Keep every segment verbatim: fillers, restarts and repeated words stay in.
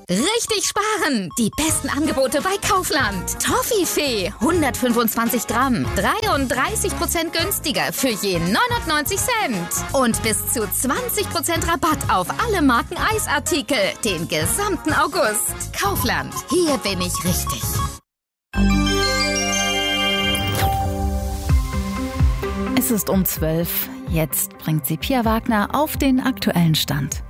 Richtig sparen! Die besten Angebote bei Kaufland. Toffifee, hundertfünfundzwanzig Gramm, dreiunddreißig Prozent günstiger für je neunundneunzig Cent. Und bis zu zwanzig Prozent Rabatt auf alle Marken Eisartikel den gesamten August. Kaufland, hier bin ich richtig. Es ist um zwölf. Jetzt bringt sie Pia Wagner auf den aktuellen Stand.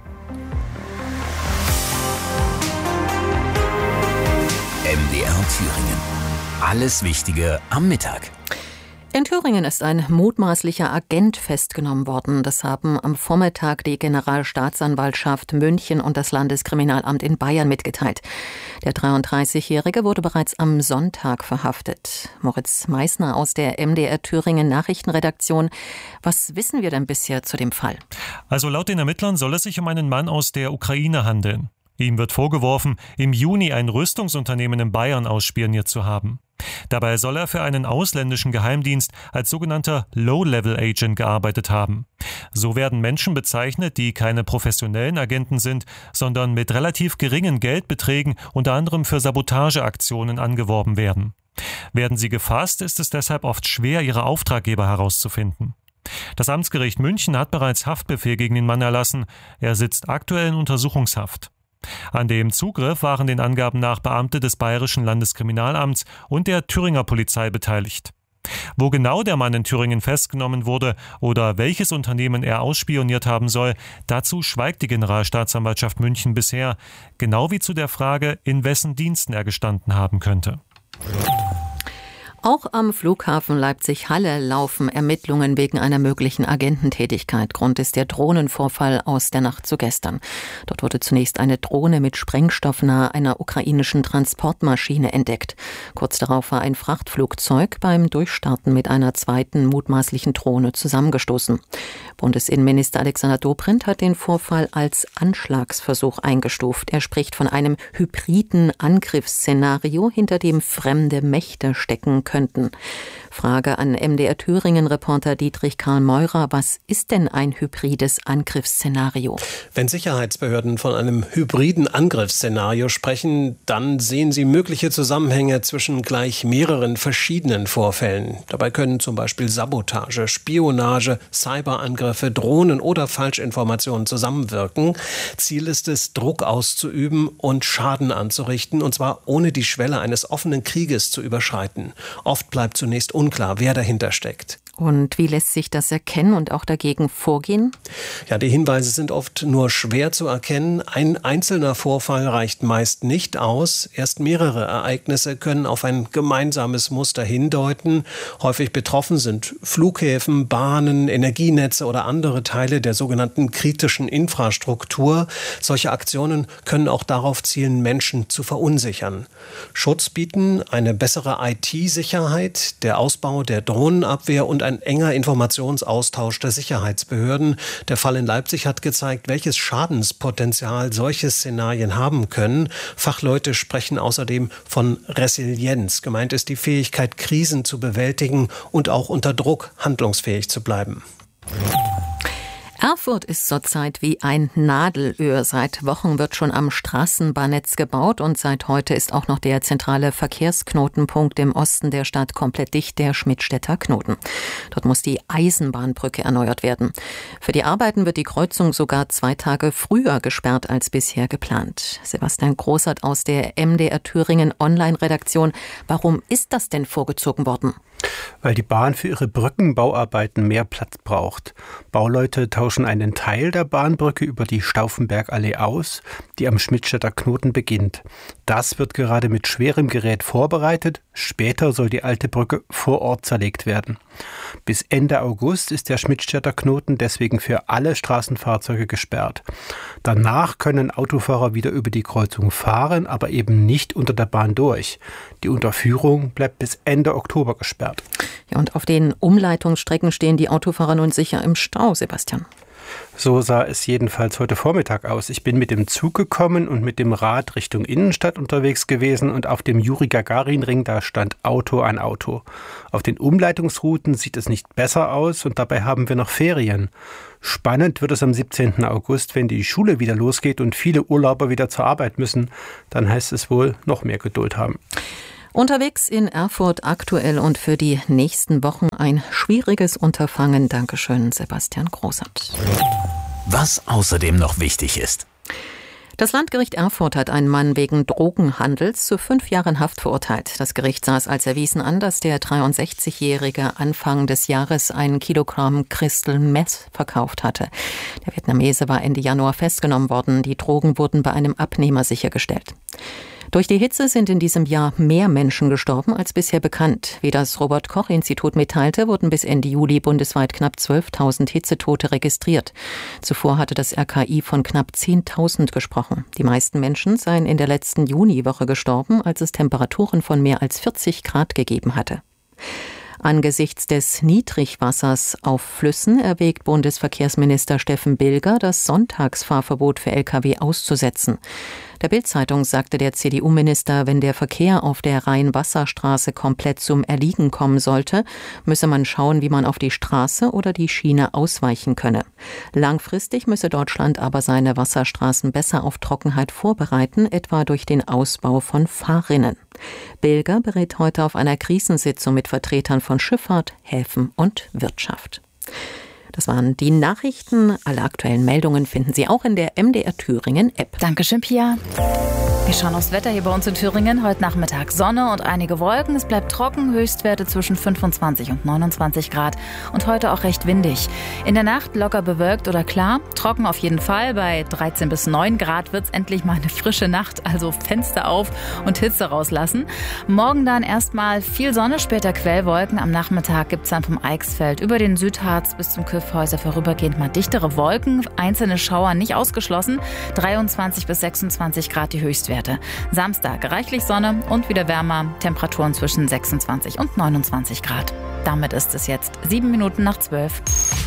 M D R Thüringen. Alles Wichtige am Mittag. In Thüringen ist ein mutmaßlicher Agent festgenommen worden. Das haben am Vormittag die Generalstaatsanwaltschaft München und das Landeskriminalamt in Bayern mitgeteilt. Der dreiunddreißigjährige wurde bereits am Sonntag verhaftet. Moritz Meissner aus der M D R Thüringen Nachrichtenredaktion. Was wissen wir denn bisher zu dem Fall? Also laut den Ermittlern soll es sich um einen Mann aus der Ukraine handeln. Ihm wird vorgeworfen, im Juni ein Rüstungsunternehmen in Bayern ausspioniert zu haben. Dabei soll er für einen ausländischen Geheimdienst als sogenannter Low-Level-Agent gearbeitet haben. So werden Menschen bezeichnet, die keine professionellen Agenten sind, sondern mit relativ geringen Geldbeträgen unter anderem für Sabotageaktionen angeworben werden. Werden sie gefasst, ist es deshalb oft schwer, ihre Auftraggeber herauszufinden. Das Amtsgericht München hat bereits Haftbefehl gegen den Mann erlassen. Er sitzt aktuell in Untersuchungshaft. An dem Zugriff waren den Angaben nach Beamte des Bayerischen Landeskriminalamts und der Thüringer Polizei beteiligt. Wo genau der Mann in Thüringen festgenommen wurde oder welches Unternehmen er ausspioniert haben soll, dazu schweigt die Generalstaatsanwaltschaft München bisher, genau wie zu der Frage, in wessen Diensten er gestanden haben könnte. Auch am Flughafen Leipzig-Halle laufen Ermittlungen wegen einer möglichen Agententätigkeit. Grund ist der Drohnenvorfall aus der Nacht zu gestern. Dort wurde zunächst eine Drohne mit Sprengstoff nahe einer ukrainischen Transportmaschine entdeckt. Kurz darauf war ein Frachtflugzeug beim Durchstarten mit einer zweiten mutmaßlichen Drohne zusammengestoßen. Bundesinnenminister Alexander Dobrindt hat den Vorfall als Anschlagsversuch eingestuft. Er spricht von einem hybriden Angriffsszenario, hinter dem fremde Mächte stecken könnten. Frage an M D R Thüringen-Reporter Dietrich Karl Meurer. Was ist denn ein hybrides Angriffsszenario? Wenn Sicherheitsbehörden von einem hybriden Angriffsszenario sprechen, dann sehen sie mögliche Zusammenhänge zwischen gleich mehreren verschiedenen Vorfällen. Dabei können zum Beispiel Sabotage, Spionage, Cyberangriffe, Drohnen oder Falschinformationen zusammenwirken. Ziel ist es, Druck auszuüben und Schaden anzurichten, und zwar ohne die Schwelle eines offenen Krieges zu überschreiten. Oft bleibt zunächst unklar, wer dahinter steckt. Und wie lässt sich das erkennen und auch dagegen vorgehen? Ja, die Hinweise sind oft nur schwer zu erkennen. Ein einzelner Vorfall reicht meist nicht aus. Erst mehrere Ereignisse können auf ein gemeinsames Muster hindeuten. Häufig betroffen sind Flughäfen, Bahnen, Energienetze oder andere Teile der sogenannten kritischen Infrastruktur. Solche Aktionen können auch darauf zielen, Menschen zu verunsichern. Schutz bieten eine bessere I T-Sicherheit, der Ausbau der Drohnenabwehr und ein enger Informationsaustausch der Sicherheitsbehörden. Der Fall in Leipzig hat gezeigt, welches Schadenspotenzial solche Szenarien haben können. Fachleute sprechen außerdem von Resilienz. Gemeint ist die Fähigkeit, Krisen zu bewältigen und auch unter Druck handlungsfähig zu bleiben. Erfurt ist zurzeit wie ein Nadelöhr. Seit Wochen wird schon am Straßenbahnnetz gebaut und seit heute ist auch noch der zentrale Verkehrsknotenpunkt im Osten der Stadt komplett dicht, der Schmidtstädter Knoten. Dort muss die Eisenbahnbrücke erneuert werden. Für die Arbeiten wird die Kreuzung sogar zwei Tage früher gesperrt als bisher geplant. Sebastian Großert aus der M D R Thüringen Online-Redaktion. Warum ist das denn vorgezogen worden? Weil die Bahn für ihre Brückenbauarbeiten mehr Platz braucht. Bauleute tauschen einen Teil der Bahnbrücke über die Stauffenbergallee aus, die am Schmidtstädter Knoten beginnt. Das wird gerade mit schwerem Gerät vorbereitet. Später soll die alte Brücke vor Ort zerlegt werden. Bis Ende August ist der Schmidtstädter Knoten deswegen für alle Straßenfahrzeuge gesperrt. Danach können Autofahrer wieder über die Kreuzung fahren, aber eben nicht unter der Bahn durch. Die Unterführung bleibt bis Ende Oktober gesperrt. Ja, und auf den Umleitungsstrecken stehen die Autofahrer nun sicher im Stau, Sebastian. So sah es jedenfalls heute Vormittag aus. Ich bin mit dem Zug gekommen und mit dem Rad Richtung Innenstadt unterwegs gewesen und auf dem Juri-Gagarin-Ring, da stand Auto an Auto. Auf den Umleitungsrouten sieht es nicht besser aus und dabei haben wir noch Ferien. Spannend wird es am siebzehnten August, wenn die Schule wieder losgeht und viele Urlauber wieder zur Arbeit müssen. Dann heißt es wohl noch mehr Geduld haben. Unterwegs in Erfurt aktuell und für die nächsten Wochen ein schwieriges Unterfangen. Dankeschön, Sebastian Großert. Was außerdem noch wichtig ist. Das Landgericht Erfurt hat einen Mann wegen Drogenhandels zu fünf Jahren Haft verurteilt. Das Gericht sah es als erwiesen an, dass der dreiundsechzigjährige Anfang des Jahres ein Kilogramm Crystal Meth verkauft hatte. Der Vietnamese war Ende Januar festgenommen worden. Die Drogen wurden bei einem Abnehmer sichergestellt. Durch die Hitze sind in diesem Jahr mehr Menschen gestorben als bisher bekannt. Wie das Robert-Koch-Institut mitteilte, wurden bis Ende Juli bundesweit knapp zwölftausend Hitzetote registriert. Zuvor hatte das R K I von knapp zehntausend gesprochen. Die meisten Menschen seien in der letzten Juniwoche gestorben, als es Temperaturen von mehr als vierzig Grad gegeben hatte. Angesichts des Niedrigwassers auf Flüssen erwägt Bundesverkehrsminister Steffen Bilger, das Sonntagsfahrverbot für L K W auszusetzen. Der Bild-Zeitung sagte der C D U-Minister, wenn der Verkehr auf der Rhein-Wasser-Straße komplett zum Erliegen kommen sollte, müsse man schauen, wie man auf die Straße oder die Schiene ausweichen könne. Langfristig müsse Deutschland aber seine Wasserstraßen besser auf Trockenheit vorbereiten, etwa durch den Ausbau von Fahrrinnen. Bilger berät heute auf einer Krisensitzung mit Vertretern von Schifffahrt, Häfen und Wirtschaft. Das waren die Nachrichten. Alle aktuellen Meldungen finden Sie auch in der M D R Thüringen App. Dankeschön, Pia. Wir schauen aufs Wetter hier bei uns in Thüringen. Heute Nachmittag Sonne und einige Wolken. Es bleibt trocken, Höchstwerte zwischen fünfundzwanzig und neunundzwanzig Grad und heute auch recht windig. In der Nacht locker bewölkt oder klar, trocken auf jeden Fall. Bei dreizehn bis neun Grad wird es endlich mal eine frische Nacht, also Fenster auf und Hitze rauslassen. Morgen dann erstmal viel Sonne, später Quellwolken. Am Nachmittag gibt es dann vom Eichsfeld über den Südharz bis zum Kyffhäuser vorübergehend mal dichtere Wolken. Einzelne Schauer nicht ausgeschlossen. dreiundzwanzig bis sechsundzwanzig Grad die Höchstwerte. Samstag reichlich Sonne und wieder wärmer, Temperaturen zwischen sechsundzwanzig und neunundzwanzig Grad. Damit ist es jetzt sieben Minuten nach zwölf.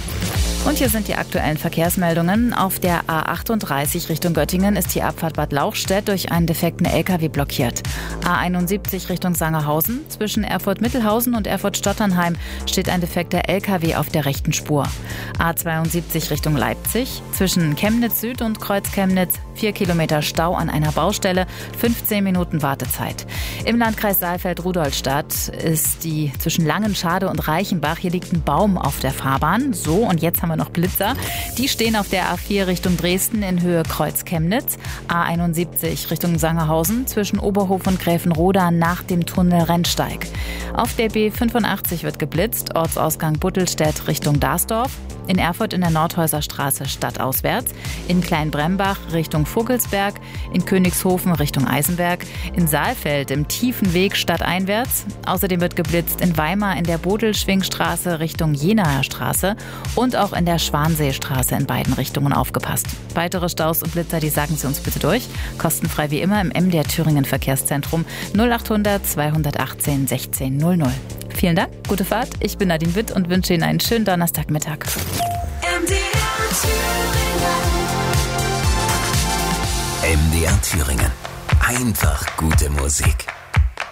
Und hier sind die aktuellen Verkehrsmeldungen. Auf der A achtunddreißig Richtung Göttingen ist die Abfahrt Bad Lauchstädt durch einen defekten L K W blockiert. A einundsiebzig Richtung Sangerhausen. Zwischen Erfurt-Mittelhausen und Erfurt-Stotternheim steht ein defekter L K W auf der rechten Spur. A zweiundsiebzig Richtung Leipzig. Zwischen Chemnitz Süd und Kreuz Chemnitz vier Kilometer Stau an einer Baustelle, fünfzehn Minuten Wartezeit. Im Landkreis Saalfeld-Rudolstadt ist die zwischen Langenschade und Reichenbach. Hier liegt ein Baum auf der Fahrbahn. So, und jetzt haben wir noch Blitzer. Die stehen auf der A vier Richtung Dresden in Höhe Kreuz Chemnitz. A einundsiebzig Richtung Sangerhausen zwischen Oberhof und Gräfenroda nach dem Tunnel Rennsteig. Auf der B fünfundachtzig wird geblitzt, Ortsausgang Buttelstedt Richtung Darsdorf. In Erfurt in der Nordhäuser Straße stadtauswärts, in Kleinbrembach Richtung Vogelsberg, in Königshofen Richtung Eisenberg, in Saalfeld im tiefen Weg stadteinwärts. Außerdem wird geblitzt in Weimar in der Bodelschwingstraße Richtung Jenaer Straße und auch in der Schwanseestraße in beiden Richtungen aufgepasst. Weitere Staus und Blitzer, die sagen Sie uns bitte durch. Kostenfrei wie immer im M D R Thüringen Verkehrszentrum null achthundert zweihundertachtzehn sechzehn null null. Vielen Dank, gute Fahrt. Ich bin Nadine Witt und wünsche Ihnen einen schönen Donnerstagmittag. M D R Thüringen. Einfach gute Musik.